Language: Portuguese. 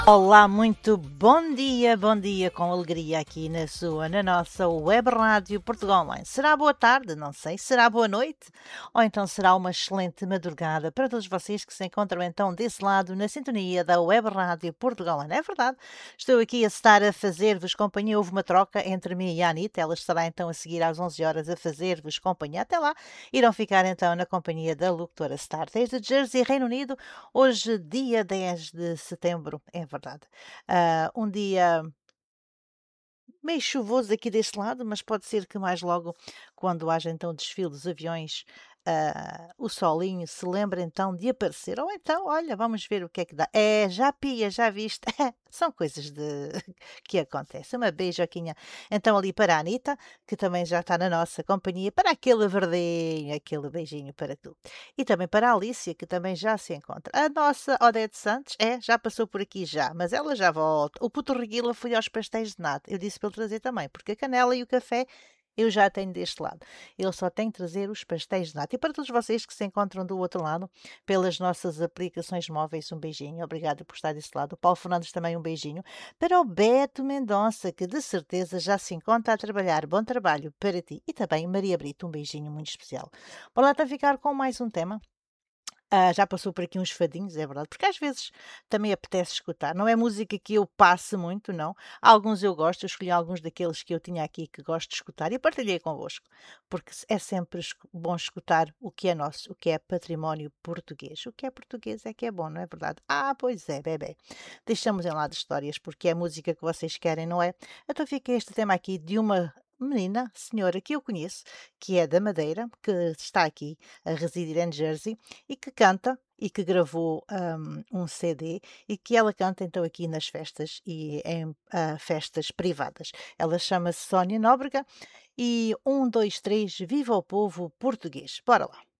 Olá, muito bom dia com alegria aqui na nossa web rádio Portugal Online. Será boa tarde? Não sei. Será boa noite? Ou então será uma excelente madrugada para todos vocês que se encontram então desse lado na sintonia da web rádio Portugal Online. É verdade, estou aqui a estar a fazer-vos companhia. Houve uma troca entre mim e a Anitta. Ela estará então a seguir às 11 horas a fazer-vos companhia. Até lá, irão ficar então na companhia da locutora Star desde Jersey, Reino Unido. Hoje, dia 10 de setembro, é verdade. Um dia meio chuvoso aqui deste lado, mas pode ser que mais logo, quando haja então o desfile dos aviões, o solinho se lembre então de aparecer. Ou então, olha, vamos ver o que é que dá. É, já pia, já viste? São coisas que acontecem. Uma beijoquinha então ali para a Anitta, que também já está na nossa companhia, para aquele verdinho, aquele beijinho para tu. E também para a Alicia, que também já se encontra. A nossa Odete Santos, já passou por aqui já, mas ela já volta. O Puto Reguila foi aos pastéis de nata. Eu disse para ele trazer também, porque a canela e o café eu já tenho deste lado. Ele só tem que trazer os pastéis de nata. E para todos vocês que se encontram do outro lado, pelas nossas aplicações móveis, um beijinho. Obrigada por estar desse lado. O Paulo Fernandes também um beijinho. Para o Beto Mendonça, que de certeza já se encontra a trabalhar. Bom trabalho para ti. E também Maria Brito, um beijinho muito especial. Vou lá então ficar com mais um tema. Já passou por aqui uns fadinhos, é verdade, porque às vezes também apetece escutar. Não é música que eu passe muito, não. Alguns eu gosto, eu escolhi alguns daqueles que eu tinha aqui que gosto de escutar e partilhei convosco, porque é sempre bom escutar o que é nosso, o que é património português. O que é português é que é bom, não é verdade? Pois é, bebê. Deixamos em lá de histórias, porque é a música que vocês querem, não é? Então fica este tema aqui de uma menina, senhora que eu conheço, que é da Madeira, que está aqui a residir em Jersey e que canta e que gravou um CD e que ela canta então aqui nas festas e em festas privadas. Ela chama-se Sónia Nóbrega e 1, 2, 3, viva o povo português. Bora lá.